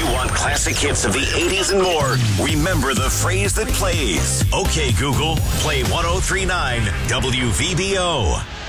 want classic hits of the 80s and more, remember the phrase that plays. Okay, Google, play 103.9 WVBO.